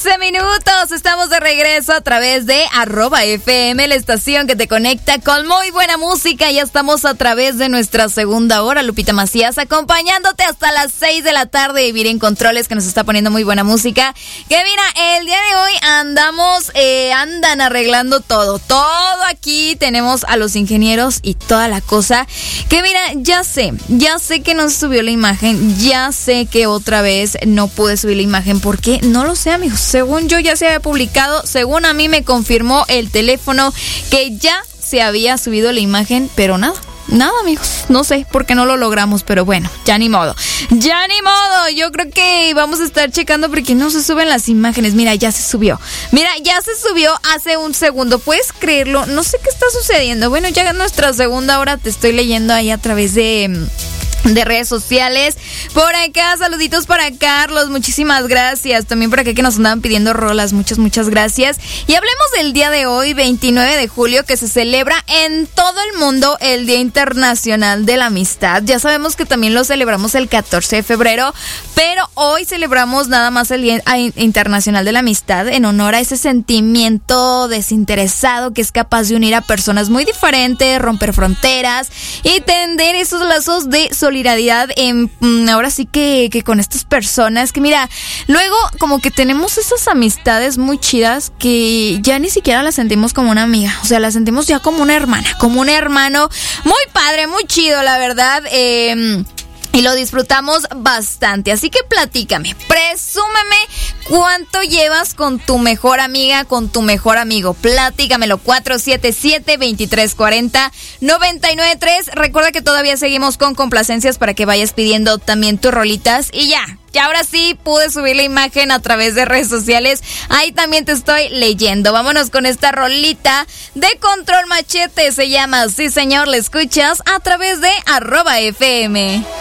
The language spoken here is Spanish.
Minutos, estamos de regreso a través de @FM, la estación que te conecta con muy buena música. Ya estamos a través de nuestra segunda hora. Lupita Macías acompañándote hasta las 6 de la tarde. Y Miren Controles, que nos está poniendo muy buena música. Que mira, el día de hoy andan arreglando todo aquí. Tenemos a los ingenieros y toda la cosa. Que mira, ya sé que no se subió la imagen. Ya sé que otra vez no pude subir la imagen. ¿Por qué? No lo sé, amigos. Según yo ya se había publicado, según a mí me confirmó el teléfono que ya se había subido la imagen, pero nada, amigos, no sé por qué no lo logramos, pero bueno, ya ni modo, yo creo que vamos a estar checando porque no se suben las imágenes. Mira, ya se subió hace un segundo, ¿puedes creerlo? No sé qué está sucediendo. Bueno, ya en nuestra segunda hora te estoy leyendo ahí a través de redes sociales. Por acá, saluditos para Carlos, muchísimas gracias. También por acá que nos andaban pidiendo rolas, muchas gracias. Y hablemos del día de hoy, 29 de julio, que se celebra en todo el mundo el Día Internacional de la Amistad. Ya sabemos que también lo celebramos el 14 de febrero, pero hoy celebramos nada más el Día Internacional de la Amistad en honor a ese sentimiento desinteresado que es capaz de unir a personas muy diferentes, romper fronteras y tender esos lazos de solidaridad ahora sí que con estas personas que mira, luego como que tenemos esas amistades muy chidas que ya ni siquiera las sentimos como una amiga, o sea, las sentimos ya como una hermana, como un hermano, muy padre, muy chido, la verdad. Y lo disfrutamos bastante. Así que platícame, presúmeme cuánto llevas con tu mejor amiga, con tu mejor amigo. Platícamelo, 477-2340-993. Recuerda que todavía seguimos con complacencias para que vayas pidiendo también tus rolitas. Y ya ahora sí pude subir la imagen a través de redes sociales. Ahí también te estoy leyendo. Vámonos con esta rolita de Control Machete. Se llama Sí Señor, la escuchas a través de @FM.